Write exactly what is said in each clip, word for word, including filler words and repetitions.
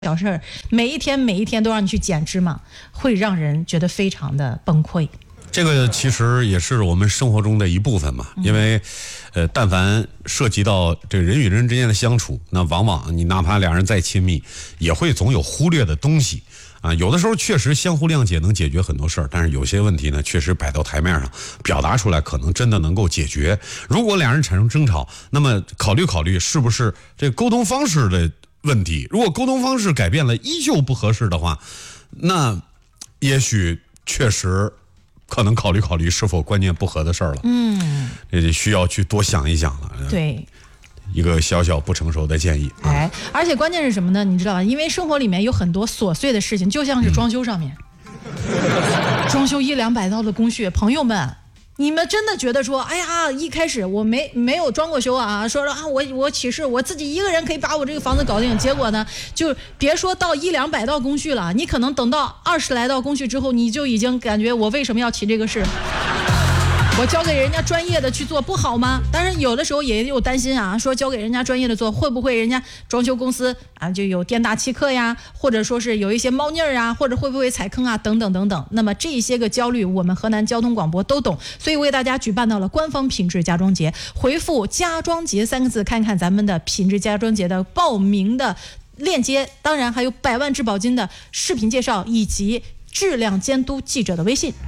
小事儿，每一天每一天都让你去剪芝麻，会让人觉得非常的崩溃。 这个其实也是我们生活中的一部分嘛，因为，呃，但凡涉及到这个人与人之间的相处，那往往你哪怕两人再亲密，也会总有忽略的东西啊。有的时候确实相互谅解能解决很多事儿，但是有些问题呢，确实摆到台面上表达出来，可能真的能够解决。如果两人产生争吵，那么考虑考虑是不是这个沟通方式的问题。如果沟通方式改变了，依旧不合适的话，那也许确实可能考虑考虑是否观念不合的事儿了。嗯，也需要去多想一想了。 对， 一个小小不成熟的建议。 哎，而且关键是什么呢？你知道吧？因为生活里面有很多琐碎的事情，就像是装修上面，嗯、装修一两百刀的工序，朋友们。你们真的觉得说，哎呀，一开始我没没有装过修啊，说说啊，我我起誓我自己一个人可以把我这个房子搞定，结果呢，就别说到一两百道工序了，你可能等到二十来道工序之后，你就已经感觉我为什么要起这个誓？我交给人家专业的去做不好吗？当然有的时候也有担心啊，说交给人家专业的做，会不会人家装修公司啊就有店大欺客呀，或者说是有一些猫腻儿啊，或者会不会踩坑啊，等等等等。那么这些个焦虑，我们河南交通广播都懂，所以为大家举办到了官方品质家装节，回复家装节三个字，看看咱们的品质家装节的报名的链接，当然还有百万质保金的视频介绍以及质量监督记者的微信。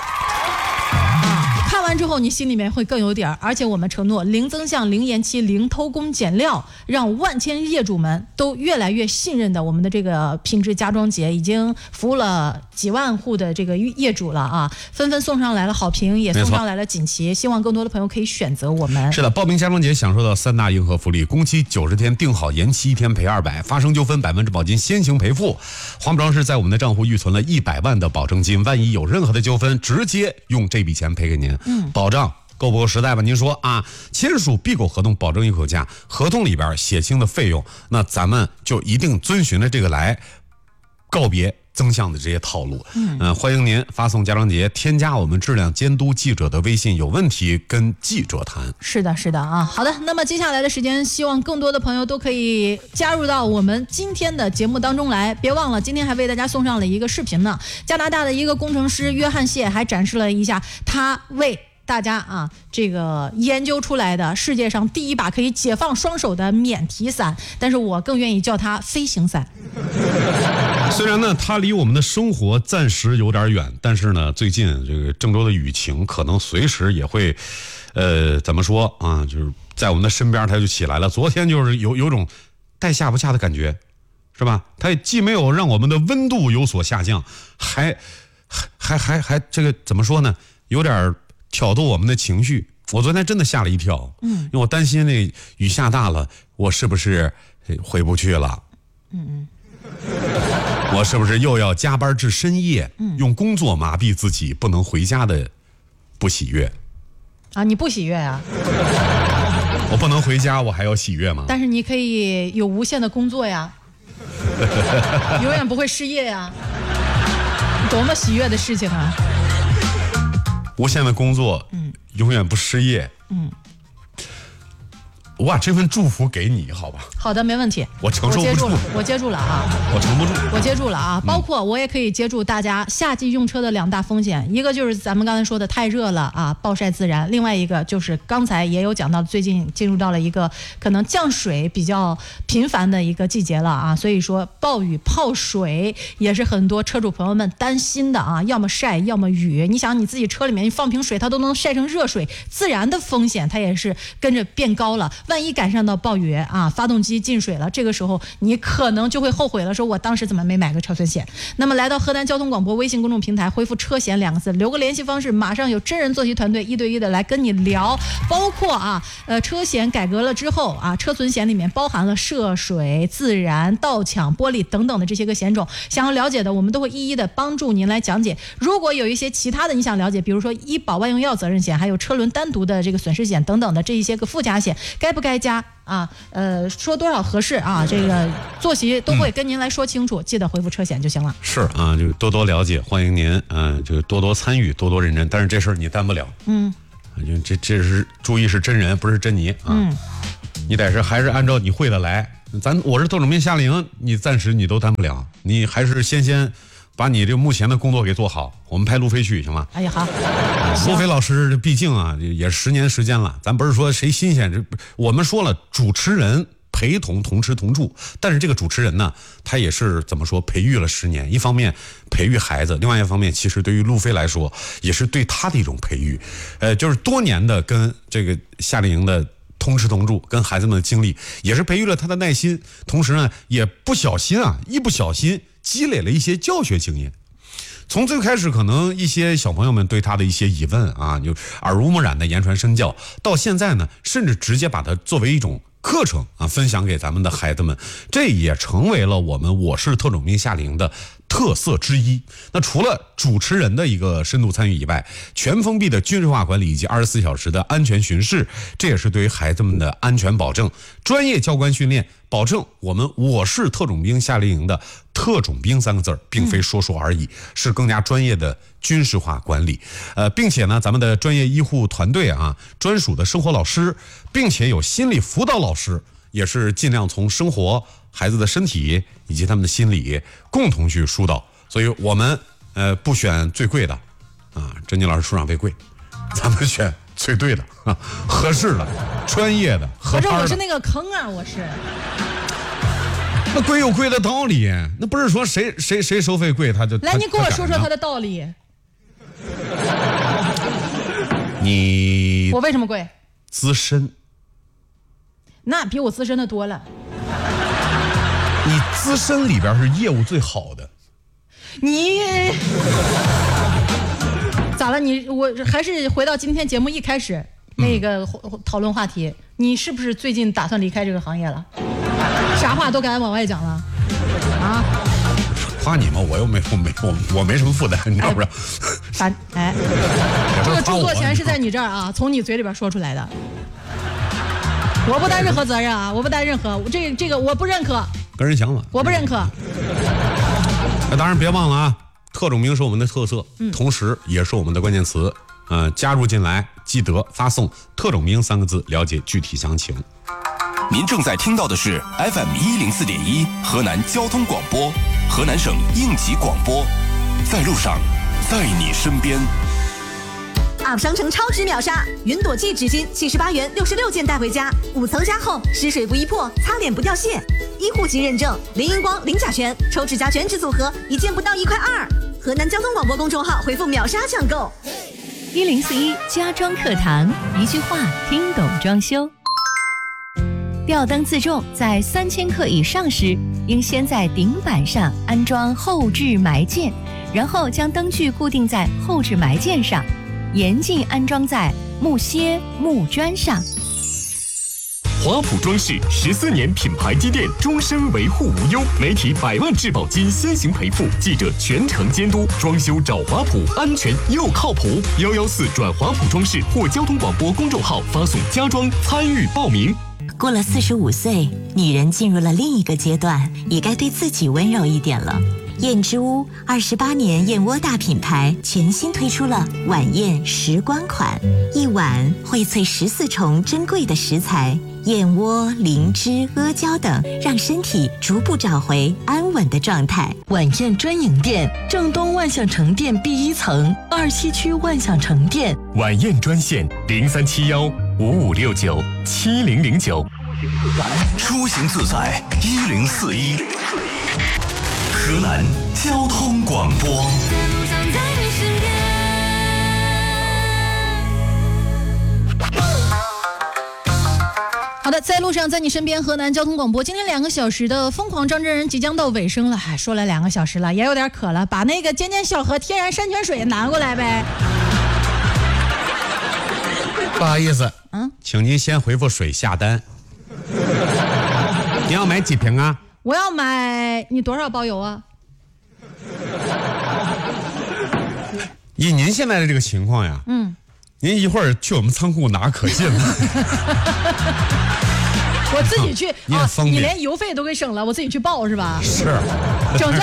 看完之后你心里面会更有底儿，而且我们承诺零增项、零延期、零偷工减料，让万千业主们都越来越信任的我们的这个品质家装节，已经服务了几万户的这个业主了啊，纷纷送上来了好评，也送上来了锦旗，希望更多的朋友可以选择我们。 是的，报名家装节享受到三大硬核福利：工期九十天定好，延期一天赔二百，发生纠纷百分之保金先行赔付。黄装是在我们的账户预存了一百万的保证金，万一有任何的纠纷，直接用这笔钱赔给您。嗯，保障够不够时代吧？您说啊，签署必购合同，保证一口价，合同里边写清的费用，那咱们就一定遵循着这个来，告别增项的这些套路。嗯、呃，欢迎您发送家装节，添加我们质量监督记者的微信，有问题跟记者谈。 是的，是的啊。好的，那么接下来的时间，希望更多的朋友都可以加入到我们今天的节目当中来。别忘了，今天还为大家送上了一个视频呢。加拿大的一个工程师约翰谢还展示了一下他为大家啊，这个研究出来的世界上第一把可以解放双手的免提伞，但是我更愿意叫它飞行伞。 虽然呢，它离我们的生活暂时有点远，但是呢，最近这个郑州的雨情可能随时也会，呃，怎么说啊？就是在我们的身边，它就起来了。昨天就是有有种带下不下的感觉，是吧？它既没有让我们的温度有所下降，还还还还还这个怎么说呢？有点挑逗我们的情绪。我昨天真的吓了一跳，嗯，因为我担心那雨下大了，我是不是回不去了？嗯嗯。我是不是又要加班至深夜，嗯、用工作麻痹自己不能回家的不喜悦？ 啊，你不喜悦啊？ 我不能回家，我还要喜悦吗？ 但是你可以有无限的工作呀，永远不会失业呀，多么喜悦的事情啊！ 无限的工作，嗯，永远不失业，嗯。我把这份祝福给你，好吧？ 好的，没问题。 我承受不住， 我接住了啊！ 我承不住， 我接住了啊！包括我也可以接住大家夏季用车的两大风险，一个就是咱们刚才说的太热了啊，暴晒自燃；另外一个就是刚才也有讲到，最近进入到了一个可能降水比较频繁的一个季节了啊，所以说暴雨泡水也是很多车主朋友们担心的啊，要么晒，要么雨。你想你自己车里面放瓶水，它都能晒成热水，自燃的风险它也是跟着变高了。万一赶上到暴雨啊，发动机进水了，这个时候你可能就会后悔了，说我当时怎么没买个车损险。那么来到河南交通广播微信公众平台，回复车险两个字，留个联系方式，马上有真人坐席团队一对一的来跟你聊。包括啊呃车险改革了之后啊，车损险里面包含了涉水、自燃、盗抢、玻璃等等的这些个险种，想要了解的我们都会一一的帮助您来讲解。如果有一些其他的你想了解，比如说医保万用药责任险，还有车轮单独的这个损失险等等的这一些个附加险，该不该加啊？呃，说多少合适啊？这个坐席都会跟您来说清楚，嗯、记得回复车险就行了。 是啊，就多多了解，欢迎您，嗯、呃，就多多参与，多多认真。但是这事儿你担不了，嗯，因为这这是注意是真人，不是真泥啊。嗯，你得是还是按照你会的来。 咱我是特种兵夏令营，你暂时你都担不了，你还是先先把你这目前的工作给做好，我们派路飞去行吗？ 哎呀好， 路飞老师毕竟啊也十年时间了，咱不是说谁新鲜，这我们说了主持人陪同同吃同住，但是这个主持人呢，他也是怎么说培育了十年，一方面培育孩子，另外一方面其实对于路飞来说也是对他的一种培育，呃，就是多年的跟这个夏令营的同吃同住，跟孩子们的经历，也是培育了他的耐心，同时呢，也不小心啊，一不小心积累了一些教学经验。从最开始，可能一些小朋友们对他的一些疑问啊，就耳濡目染的言传身教，到现在呢，甚至直接把它作为一种课程啊，分享给咱们的孩子们，这也成为了我们我市特种兵夏令营的特色之一。那除了主持人的一个深度参与以外，全封闭的军事化管理以及二十四小时的安全巡视，这也是对于孩子们的安全保证。专业教官训练，保证我们我市特种兵夏令营的特种兵三个字儿，并非说说而已，是更加专业的军事化管理。呃，并且呢，咱们的专业医护团队啊，专属的生活老师，并且有心理辅导老师，也是尽量从生活、孩子的身体以及他们的心理共同去疏导。所以我们呃不选最贵的啊，珍妮老师出场费贵，咱们选最对的啊，合适的、专业的、合拍的。 可是我是那个坑啊，我是。 那贵有贵的道理，那不是说谁谁谁收费贵他就来，你给我说说他的道理。 你我为什么贵？ 资深。 那比我资深的多了。 你资深里边是业务最好的。 你咋了？你我还是回到今天节目一开始那个讨论话题，你是不是最近打算离开这个行业了？啥话都敢往外讲了啊？ 夸你吗？我又没我没我我没什么负担，你知道不知道？ 反哎，这个著作权是在你这儿啊，从你嘴里边说出来的，我不担任何责任啊，我不担任何这这个我不认可。 个人想法， 我不认可。 那当然别忘了啊，特种兵是我们的特色，嗯、同时也是我们的关键词。呃，加入进来，记得发送“特种兵”三个字，了解具体详情。 您正在听到的是 F M 一零四点一河南交通广播，河南省应急广播，在路上，在你身边。 U P 商城超值秒杀，云朵记纸巾七十八元六十六件带回家，五层加厚，湿水不易破，擦脸不掉屑，医护级认证，零荧光零甲醛，抽指甲全脂组合一件不到一块二。河南交通广播公众号回复秒杀抢购。 一零四一家装课堂，一句话听懂装修。吊灯自重在三千克以上时，应先在顶板上安装后置埋件，然后将灯具固定在后置埋件上，严禁安装在木楔、木砖上。 华普装饰十四年品牌积淀，终身维护无忧，媒体百万质保金先行赔付，记者全程监督，装修找华普，安全又靠谱。幺幺四转华普装饰或交通广播公众号发送家装参与报名。 过了四十五岁，女人进入了另一个阶段，也该对自己温柔一点了。燕之屋二十八年燕窝大品牌全新推出了晚宴时光款，一碗荟萃十四重珍贵的食材，燕窝、灵芝、阿胶等，让身体逐步找回安稳的状态。 晚宴专营店，正东万象城店 B 一层，二七区万象城店。 晚宴专线零三七幺五五六九七零零九。 出行自在一零四一，河南交通广播。 好的，在路上，在你身边，河南交通广播。今天两个小时的疯狂张真人即将到尾声了，哎，说了两个小时了，也有点渴了，把那个尖尖小河天然山泉水拿过来呗。 不好意思， 嗯， 请您先回复水下单。你要买几瓶啊？ 我要买，你多少包邮啊？ 以您现在的这个情况呀，嗯，您一会儿去我们仓库拿可近了。 我自己去， 你很方便， 你连邮费都给省了，我自己去报是吧？ 是， 整这二十四。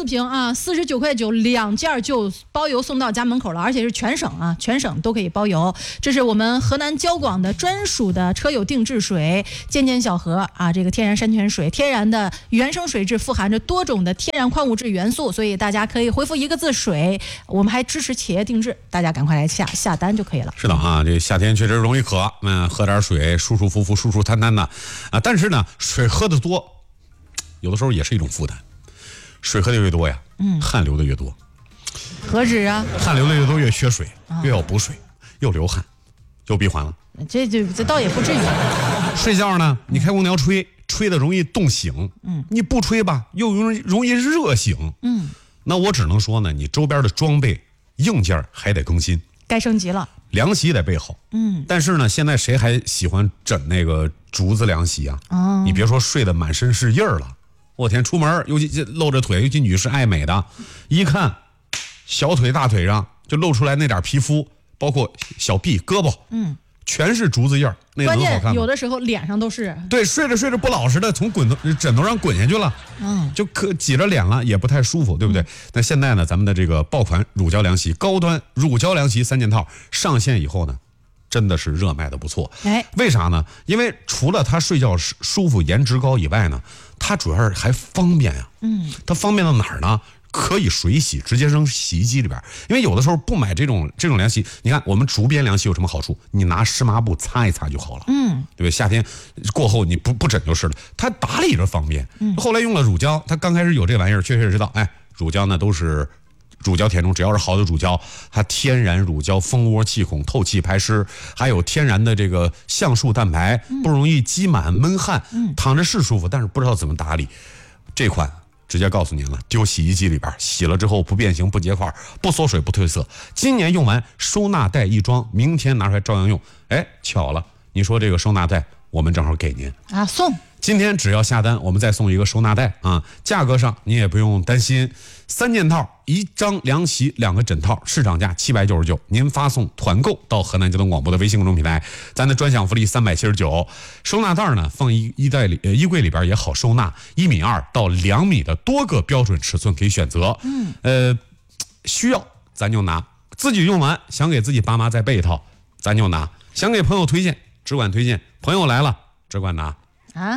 四瓶啊，四十九块九两件就包邮送到家门口了，而且是全省啊，全省都可以包邮。这是我们河南交广的专属的车友定制水，件件小盒啊，这个天然山泉水，天然的原生水质，富含着多种的天然矿物质元素，所以大家可以回复一个字水，我们还支持企业定制，大家赶快来下下单就可以了。 是的啊，这夏天确实容易渴，嗯，喝点水舒舒服服、舒舒坦坦的啊。但是呢，水喝得多，有的时候也是一种负担。水喝的越多呀，嗯，汗流的越多。 何止啊？ 汗流的越多越缺水，越要补水，又流汗，又闭环了。 这这这倒也不至于。 睡觉呢，你开空调吹，吹的容易冻醒，嗯，你不吹吧，又容易容易热醒，嗯。那我只能说呢，你周边的装备硬件还得更新， 该升级了。 凉席得备好，嗯。但是呢，现在谁还喜欢枕那个竹子凉席啊？哦，你别说睡得满身是印儿了。我天，出门尤其露着腿，尤其女士爱美的，一看小腿大腿上就露出来那点皮肤，包括小臂胳膊，嗯，全是竹子印儿，那能好看吗？ 关键有的时候脸上都是。 对，睡着睡着不老实的，从滚头枕头上滚下去了，嗯，就可挤着脸了，也不太舒服，对不对？嗯、那现在呢，咱们的这个爆款乳胶凉席，高端乳胶凉席三件套上线以后呢，真的是热卖的不错。哎，为啥呢？因为除了它睡觉舒服、颜值高以外呢，它主要是还方便呀。嗯，它方便到哪儿呢？可以水洗，直接扔洗衣机里边。因为有的时候不买这种这种凉席，你看我们竹编凉席有什么好处？你拿湿抹布擦一擦就好了。嗯，对不对？夏天过后你不不枕就是了。它打理着方便。嗯，后来用了乳胶，它刚开始有这玩意儿，确实知道，哎，乳胶呢都是。乳胶填充，只要是好的乳胶，它天然乳胶蜂窝气孔，透气排湿，还有天然的这个橡树蛋白，不容易积满闷汗，嗯、躺着是舒服，但是不知道怎么打理。这款直接告诉您了，丢洗衣机里边，洗了之后不变形、不结块、不缩水、不褪色。今年用完收纳袋一装，明天拿出来照样用。哎，巧了，你说这个收纳袋，我们正好给您啊送。 今天只要下单，我们再送一个收纳袋啊！价格上你也不用担心，三件套，一张凉席，两个枕套，市场价七百九十九，您发送团购到河南交通广播的微信公众平台，咱的专享福利三百七十九。收纳袋呢，放衣衣袋里，呃，衣柜里边也好收纳，一米二到两米的多个标准尺寸可以选择。嗯，呃，需要咱就拿，自己用完想给自己爸妈再备一套，咱就拿；想给朋友推荐，只管推荐。朋友来了，只管拿。啊，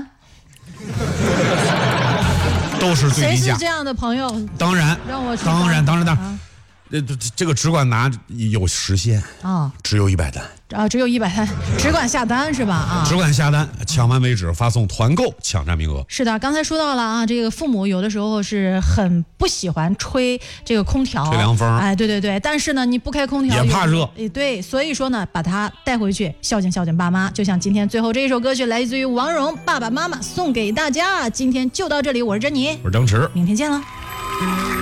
都是最低价。谁是这样的朋友？ 当然， 让我当然当然当然，这、啊、这个只管拿有时限啊，只有一百单啊，只有一百单，只管下单是吧？啊， 只管下单，抢完为止，发送团购抢占名额。 是的，刚才说到了啊，这个父母有的时候是很不喜欢吹这个空调， 吹凉风， 哎，对对对，但是呢，你不开空调也怕热， 哎，对，所以说呢，把它带回去孝敬孝敬爸妈。就像今天最后这一首歌曲，来自于王蓉《爸爸妈妈》，送给大家。今天就到这里，我是珍妮， 我是张弛， 明天见了。